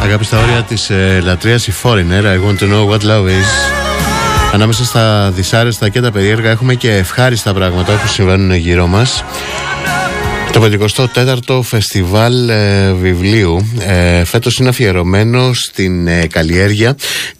Αγάπη στα όρια της λατρείας, η Foreigner, I want to know what love is. Ανάμεσα στα δυσάρεστα και τα περίεργα έχουμε και ευχάριστα πράγματα που συμβαίνουν γύρω μας. Το 54ο Φεστιβάλ Βιβλίου φέτος είναι αφιερωμένο στην καλλιέργεια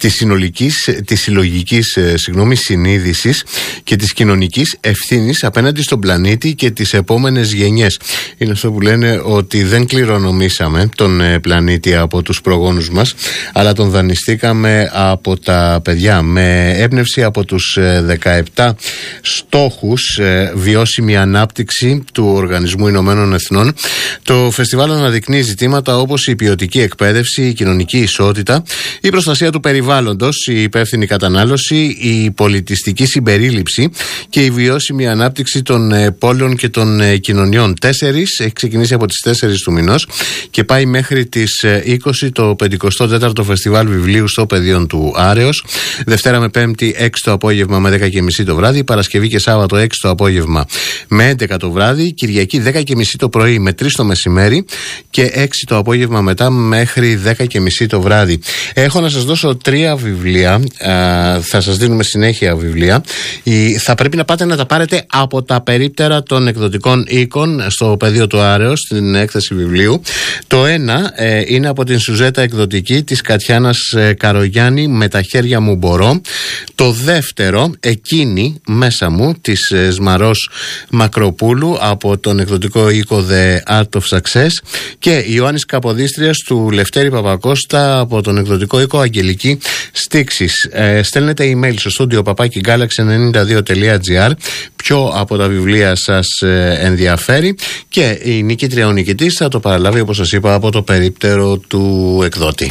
της συλλογικής συνείδησης και της κοινωνικής ευθύνης απέναντι στον πλανήτη και τις επόμενες γενιές. Είναι αυτό που λένε ότι δεν κληρονομήσαμε τον πλανήτη από τους προγόνους μας, αλλά τον δανειστήκαμε από τα παιδιά. Με έμπνευση από τους 17 στόχους βιώσιμη ανάπτυξη του Οργανισμού Ηνωμένων Εθνών, το φεστιβάλ αναδεικνύει ζητήματα όπως η ποιοτική εκπαίδευση, η κοινωνική ισότητα, η προστασία του περιβάλλοντος, η υπεύθυνη κατανάλωση, η πολιτιστική συμπερίληψη και η βιώσιμη ανάπτυξη των πόλεων και των κοινωνιών. Έχει ξεκινήσει από τις 4 του μηνός και πάει μέχρι τις 20 το 54ο Φεστιβάλ Βιβλίου στο Πεδίο του Άρεως. Δευτέρα με Πέμπτη 6 το απόγευμα με 10.30 το βράδυ, Παρασκευή και Σάββατο 6 το απόγευμα με 11 το βράδυ, Κυριακή 10.30 το πρωί με 3 το μεσημέρι και 6 το απόγευμα μετά μέχρι 10.30 το βράδυ. Έχω να σας δώσω 3 βιβλία, θα σας δίνουμε συνέχεια βιβλία. Θα πρέπει να πάτε να τα πάρετε από τα περίπτερα των εκδοτικών οίκων στο Πεδίο του Άρεως, στην έκθεση βιβλίου. Το ένα είναι από την Σουζέτα εκδοτική της Κατιάνας Καρογιάννη, «Με τα χέρια μου μπορώ». Το δεύτερο, «Εκείνη μέσα μου» της Σμαρός Μακροπούλου από τον εκδοτικό οίκο The Art of Success, και η Ιωάννης Καποδίστριας του Λευτέρη Παπακώστα από τον εκδοτικό οίκο Αγγελική Στίξης. Στέλνετε email στο studio papakigalaxy92.gr ποιο από τα βιβλία σας ενδιαφέρει και η νικήτρια ο νικητής θα το παραλάβει, όπως σας είπα, από το περίπτερο του εκδότη.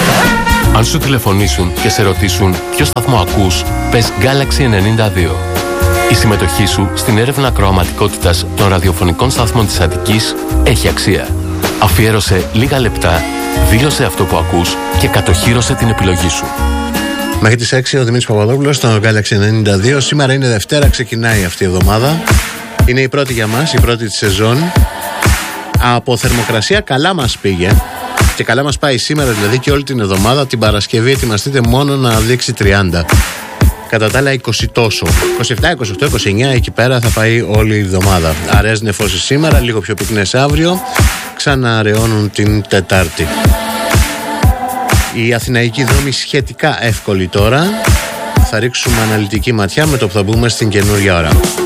Αν σου τηλεφωνήσουν και σε ρωτήσουν ποιο σταθμό ακούς, πες Galaxy 92. Η συμμετοχή σου στην έρευνα ακροαματικότητας των ραδιοφωνικών σταθμών της Αττικής έχει αξία. Αφιέρωσε λίγα λεπτά, δήλωσε αυτό που ακούς και κατοχύρωσε την επιλογή σου. Μέχρι τις 6 ο Δημήτρης Παπαδόπουλος στον Galaxy 92. Σήμερα είναι Δευτέρα, ξεκινάει αυτή η εβδομάδα. Είναι η πρώτη για μας, η πρώτη της σεζόν. Από θερμοκρασία καλά μας πήγε και καλά μας πάει σήμερα, δηλαδή και όλη την εβδομάδα. Την Παρασκευή ετοιμαστείτε μόνο να δείξει 30. Κατά τα άλλα 20 τόσο. 27, 28, 29 εκεί πέρα θα πάει όλη η εβδομάδα. Αραιές νεφώσεις σήμερα, λίγο πιο πυκνές αύριο. Ξαναραιώνουν την Τετάρτη. Η αθηναϊκή δρόμη σχετικά εύκολη τώρα. Θα ρίξουμε αναλυτική ματιά με το που θα μπούμε στην καινούργια ώρα.